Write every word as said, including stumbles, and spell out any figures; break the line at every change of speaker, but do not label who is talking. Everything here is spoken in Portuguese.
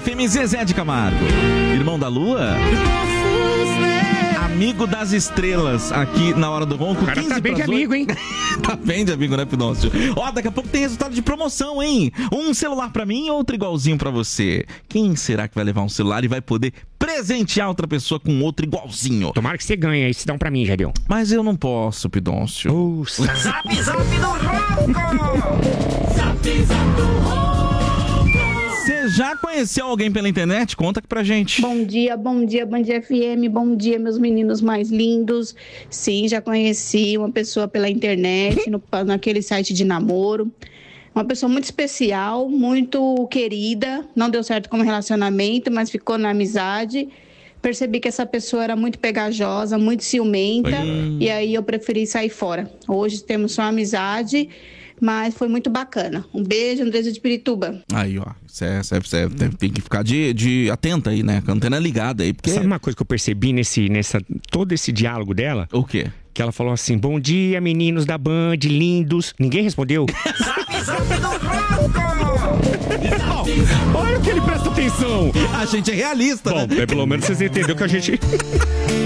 F M Zezé de Camargo. Irmão da Lua. Amigo das estrelas aqui na Hora do Ronco.
O cara tá bem de amigo, hein?
Tá bem de amigo, né, Pidoncio? Ó, daqui a pouco tem resultado de promoção, hein? Um celular pra mim e outro igualzinho pra você. Quem será que vai levar um celular e vai poder presentear outra pessoa com outro igualzinho?
Tomara que você ganhe aí, se dá um pra mim, Jadiel.
Mas eu não posso, Pidoncio.
Nossa.
Zap, zap do Ronco! Zap, zap do Ronco!
Você já conheceu alguém pela internet? Conta aqui pra gente.
Bom dia, bom dia, Band F M, bom dia, meus meninos mais lindos. Sim, já conheci uma pessoa pela internet, no, naquele site de namoro. Uma pessoa muito especial, muito querida. Não deu certo como relacionamento, mas ficou na amizade. Percebi que essa pessoa era muito pegajosa, muito ciumenta. Hum. E aí eu preferi sair fora. Hoje temos só amizade, mas foi muito bacana. Um beijo, Andresa de Pirituba.
Aí, ó. Você tem que ficar de, de atenta aí, né? Com a antena ligada aí. Porque...
Sabe uma coisa que eu percebi nesse, nessa, todo esse diálogo dela?
O quê?
Que ela falou assim: bom dia, meninos da Band, lindos. Ninguém respondeu.
Zap, zap do Ronco!
Olha o que ele presta atenção.
A gente é realista,
Bom,
né?
pelo menos vocês entenderam que a gente...